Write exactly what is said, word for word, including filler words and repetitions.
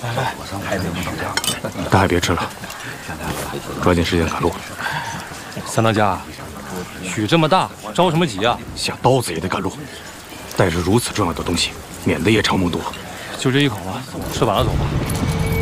来来， 大家别吃了，抓紧时间赶路。 三当家，雨这么大，着什么急啊？ 下刀子也得赶路，带着如此重要的东西，免得夜长梦多。 就这一口吧，吃完了走吧。